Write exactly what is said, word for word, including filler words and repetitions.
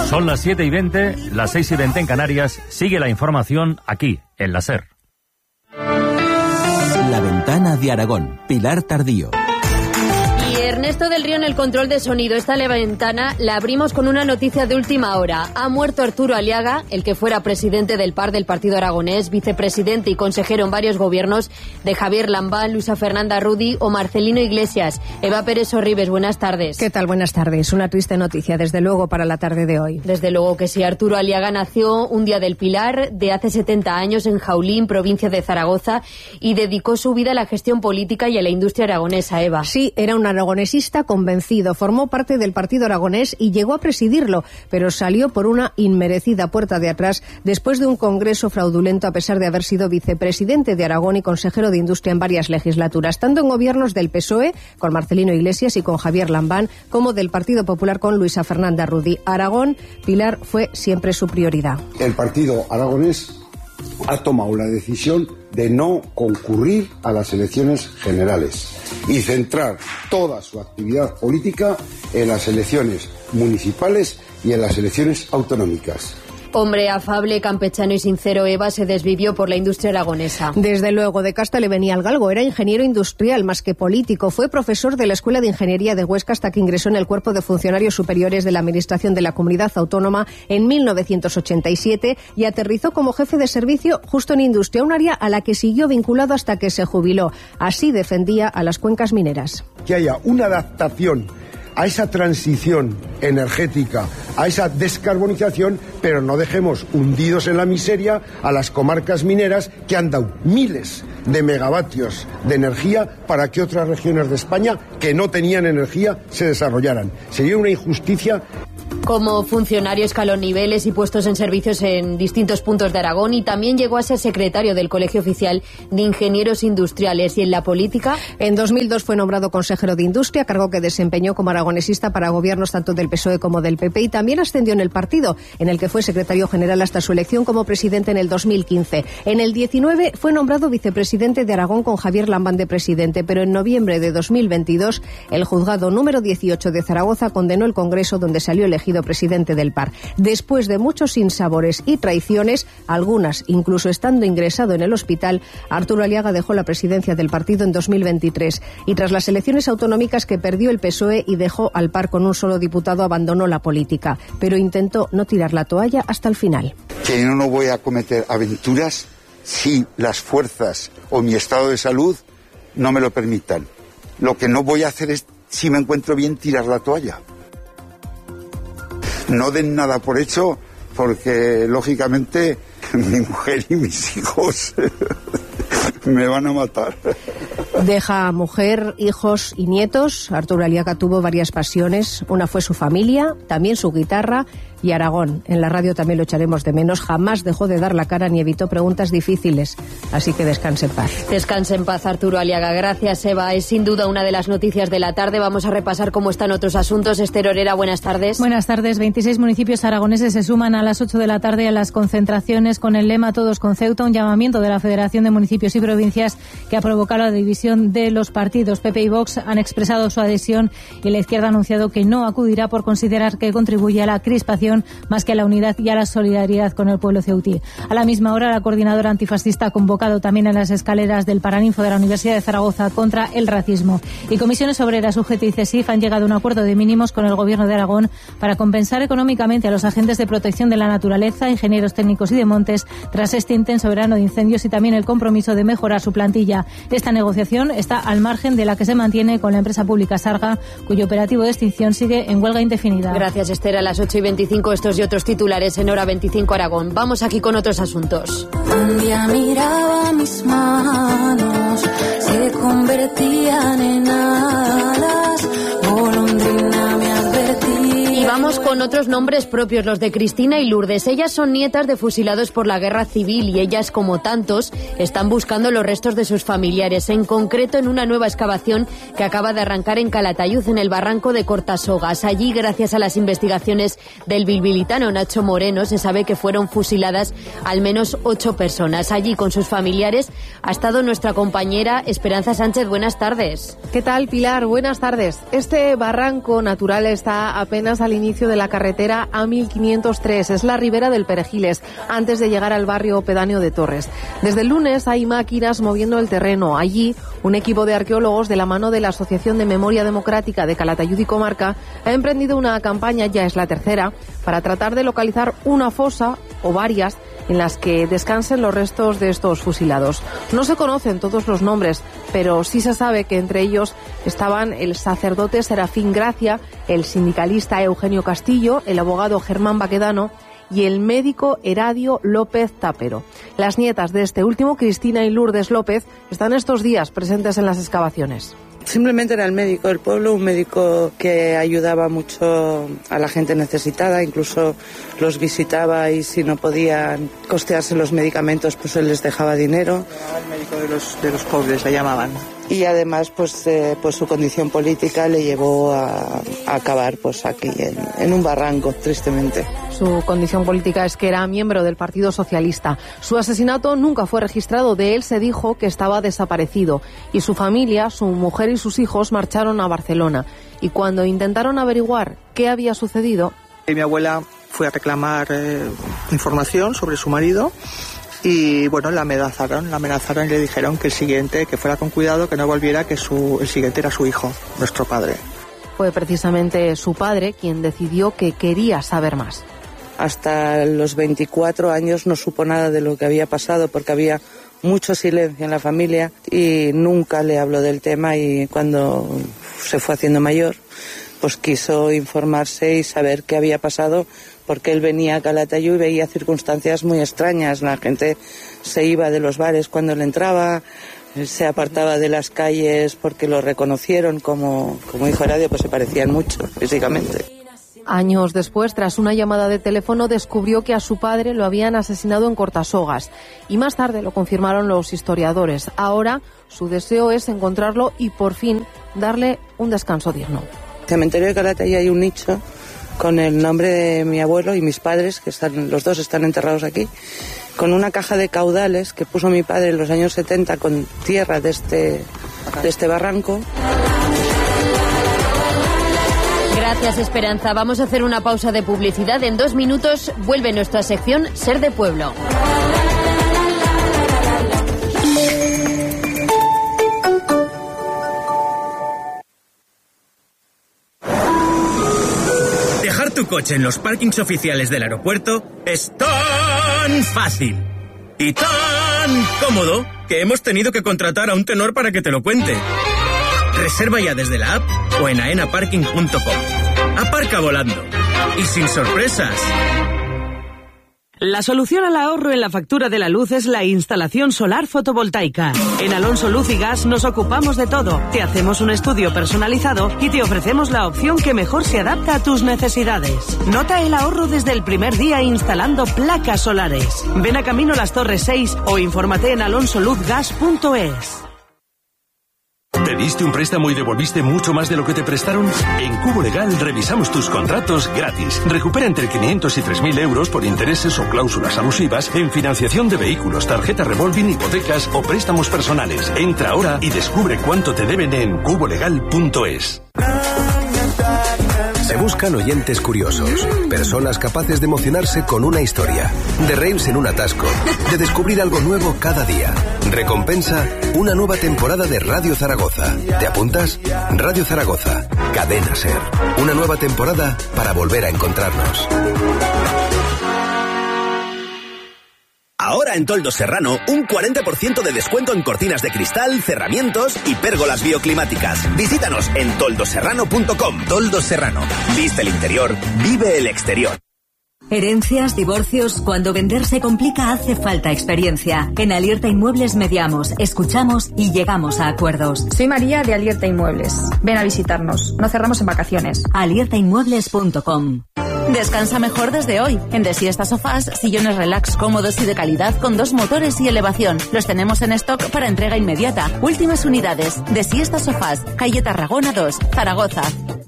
Son las siete y veinte, las seis y veinte en Canarias. Sigue la información aquí, en la SER. La Ventana de Aragón, Pilar Tardío. Ernesto del Río en el control de sonido. Esta La Ventana la abrimos con una noticia de última hora. Ha muerto Arturo Aliaga, el que fuera presidente del P A R del Partido Aragonés, vicepresidente y consejero en varios gobiernos de Javier Lambán, Luisa Fernanda Rudi o Marcelino Iglesias. Eva Pérez Orribes, buenas tardes. ¿Qué tal? Buenas tardes. Una triste noticia, desde luego, para la tarde de hoy. Desde luego que sí. Arturo Aliaga nació un día del Pilar de hace setenta años en Jaulín, provincia de Zaragoza, y dedicó su vida a la gestión política y a la industria aragonesa, Eva. Sí, era un aragonesista convencido, formó parte del Partido Aragonés y llegó a presidirlo, pero salió por una inmerecida puerta de atrás después de un congreso fraudulento, a pesar de haber sido vicepresidente de Aragón y consejero de Industria en varias legislaturas, tanto en gobiernos del P S O E con Marcelino Iglesias y con Javier Lambán, como del Partido Popular con Luisa Fernanda Rudi. Aragón, Pilar, fue siempre su prioridad. El Partido Aragonés ha tomado la decisión de no concurrir a las elecciones generales y centrar toda su actividad política en las elecciones municipales y en las elecciones autonómicas. Hombre afable, campechano y sincero, Eva, se desvivió por la industria aragonesa. Desde luego, de casta le venía al galgo. Era ingeniero industrial más que político. Fue profesor de la Escuela de Ingeniería de Huesca hasta que ingresó en el Cuerpo de Funcionarios Superiores de la Administración de la Comunidad Autónoma en mil novecientos ochenta y siete y aterrizó como jefe de servicio justo en industria, un área a la que siguió vinculado hasta que se jubiló. Así defendía a las cuencas mineras. Que haya una adaptación a esa transición energética, a esa descarbonización, pero no dejemos hundidos en la miseria a las comarcas mineras que han dado miles de megavatios de energía para que otras regiones de España que no tenían energía se desarrollaran. Sería una injusticia. Como funcionario escaló niveles y puestos en servicios en distintos puntos de Aragón y también llegó a ser secretario del Colegio Oficial de Ingenieros Industriales. ¿Y en la política? En dos mil dos fue nombrado consejero de Industria, cargo que desempeñó como aragonesista para gobiernos tanto del P S O E como del P P, y también ascendió en el partido, en el que fue secretario general hasta su elección como presidente en el dos mil quince. En el diecinueve fue nombrado vicepresidente de Aragón con Javier Lambán de presidente, pero en noviembre de dos mil veintidós el juzgado número dieciocho de Zaragoza condenó el Congreso donde salió elegido presidente del P A R. Después de muchos sinsabores y traiciones, algunas incluso estando ingresado en el hospital, Arturo Aliaga dejó la presidencia del partido en dos mil veintitrés y tras las elecciones autonómicas que perdió el P S O E y dejó al P A R con un solo diputado, abandonó la política, pero intentó no tirar la toalla hasta el final. Que no, no voy a cometer aventuras si las fuerzas o mi estado de salud no me lo permitan. Lo que no voy a hacer es, si me encuentro bien, tirar la toalla. No den nada por hecho, porque lógicamente mi mujer y mis hijos me van a matar. Deja mujer, hijos y nietos. Arturo Aliaga tuvo varias pasiones. Una fue su familia, también su guitarra y Aragón. En la radio también lo echaremos de menos. Jamás dejó de dar la cara ni evitó preguntas difíciles. Así que descanse en paz. Descanse en paz, Arturo Aliaga. Gracias, Eva. Es sin duda una de las noticias de la tarde. Vamos a repasar cómo están otros asuntos. Esther Orera, buenas tardes. Buenas tardes. veintiséis municipios aragoneses se suman a las ocho de la tarde a las concentraciones con el lema Todos con Ceuta, un llamamiento de la Federación de Municipios y Provincias que ha provocado la división de los partidos. P P y Vox han expresado su adhesión y la izquierda ha anunciado que no acudirá por considerar que contribuye a la crispación más que a la unidad y a la solidaridad con el pueblo ceutí. A la misma hora, la coordinadora antifascista ha convocado también en las escaleras del Paraninfo de la Universidad de Zaragoza contra el racismo. Y Comisiones Obreras, U G T y CESIF han llegado a un acuerdo de mínimos con el Gobierno de Aragón para compensar económicamente a los agentes de protección de la naturaleza, ingenieros técnicos y de montes tras este intenso verano de incendios y también el compromiso de mejorar su plantilla. Esta negociación está al margen de la que se mantiene con la empresa pública Sarga, cuyo operativo de extinción sigue en huelga indefinida. Gracias, Esther. A las ocho y veinticinco estos y otros titulares en Hora veinticinco Aragón. Vamos aquí con otros asuntos. Un día miraba mis manos, se convertían en alas, golondrina me advertía. Y vamos con otros nombres propios, los de Cristina y Lourdes. Ellas son nietas de fusilados por la guerra civil y ellas, como tantos, están buscando los restos de sus familiares, en concreto en una nueva excavación que acaba de arrancar en Calatayud, en el barranco de Cortasogas. Allí, gracias a las investigaciones del bilbilitano Nacho Moreno, se sabe que fueron fusiladas al menos ocho personas. Allí, con sus familiares, ha estado nuestra compañera Esperanza Sánchez. Buenas tardes. ¿Qué tal, Pilar? Buenas tardes. Este barranco natural está apenas al al inicio de la carretera A mil quinientos tres. Es la ribera del Perejiles, antes de llegar al barrio pedáneo de Torres. Desde el lunes hay máquinas moviendo el terreno. Allí, un equipo de arqueólogos de la mano de la Asociación de Memoria Democrática de Calatayud y Comarca ha emprendido una campaña, ya es la tercera, para tratar de localizar una fosa o varias en las que descansen los restos de estos fusilados. No se conocen todos los nombres, pero sí se sabe que entre ellos estaban el sacerdote Serafín Gracia, el sindicalista Eugenio Castillo, el abogado Germán Baquedano y el médico Heradio López Tápero. Las nietas de este último, Cristina y Lourdes López, están estos días presentes en las excavaciones. Simplemente era el médico del pueblo, un médico que ayudaba mucho a la gente necesitada, incluso los visitaba y si no podían costearse los medicamentos, pues él les dejaba dinero. El médico de los, de los pobres, le llamaban. Y además, pues, eh, pues su condición política le llevó a, a acabar pues aquí en, en un barranco, tristemente. Su condición política es que era miembro del Partido Socialista. Su asesinato nunca fue registrado. De él se dijo que estaba desaparecido. Y su familia, su mujer y sus hijos marcharon a Barcelona. Y cuando intentaron averiguar qué había sucedido... Y mi abuela fue a reclamar eh, información sobre su marido. Y bueno, la amenazaron, la amenazaron y le dijeron que el siguiente, que fuera con cuidado, que no volviera, que su, el siguiente era su hijo, nuestro padre. Fue precisamente su padre quien decidió que quería saber más. Hasta los veinticuatro años no supo nada de lo que había pasado porque había mucho silencio en la familia y nunca le habló del tema, y cuando se fue haciendo mayor, pues quiso informarse y saber qué había pasado, porque él venía a Calatayud y veía circunstancias muy extrañas. La gente se iba de los bares cuando él entraba, se apartaba de las calles porque lo reconocieron como, como hijo Heradio, pues se parecían mucho físicamente. Años después, tras una llamada de teléfono, descubrió que a su padre lo habían asesinado en Cortasogas. Y más tarde lo confirmaron los historiadores. Ahora su deseo es encontrarlo y por fin darle un descanso digno. En el cementerio de Calatayud hay un nicho con el nombre de mi abuelo y mis padres, que están, los dos están enterrados aquí, con una caja de caudales que puso mi padre en los años setenta con tierra de este, de este barranco. Gracias, Esperanza. Vamos a hacer una pausa de publicidad. En dos minutos vuelve nuestra sección Ser de Pueblo. Dejar tu coche en los parkings oficiales del aeropuerto es tan fácil y tan cómodo que hemos tenido que contratar a un tenor para que te lo cuente. Reserva ya desde la app o en aena parking punto com. Aparca volando y sin sorpresas. La solución al ahorro en la factura de la luz es la instalación solar fotovoltaica. En Alonso Luz y Gas nos ocupamos de todo. Te hacemos un estudio personalizado y te ofrecemos la opción que mejor se adapta a tus necesidades. Nota el ahorro desde el primer día instalando placas solares. Ven a Camino Las Torres seis o infórmate en alonso luz gas punto es. ¿Pediste un préstamo y devolviste mucho más de lo que te prestaron? En Cubo Legal revisamos tus contratos gratis. Recupera entre quinientos y tres mil euros por intereses o cláusulas abusivas en financiación de vehículos, tarjeta revolving, hipotecas o préstamos personales. Entra ahora y descubre cuánto te deben en cubo legal punto es. Se buscan oyentes curiosos, personas capaces de emocionarse con una historia, de reírse en un atasco, de descubrir algo nuevo cada día. Recompensa, una nueva temporada de Radio Zaragoza. ¿Te apuntas? Radio Zaragoza, Cadena Ser. Una nueva temporada para volver a encontrarnos. Ahora en Toldos Serrano, un cuarenta por ciento de descuento en cortinas de cristal, cerramientos y pérgolas bioclimáticas. Visítanos en toldos serrano punto com. Toldos Serrano. Viste el interior, vive el exterior. Herencias, divorcios, cuando vender se complica hace falta experiencia. En Alierta Inmuebles mediamos, escuchamos y llegamos a acuerdos. Soy María de Alierta Inmuebles. Ven a visitarnos, no cerramos en vacaciones. alierta inmuebles punto com. Descansa mejor desde hoy. En De Siesta Sofás, sillones relax cómodos y de calidad con dos motores y elevación. Los tenemos en stock para entrega inmediata. Últimas unidades. De Siesta Sofás, calle Tarragona dos, Zaragoza.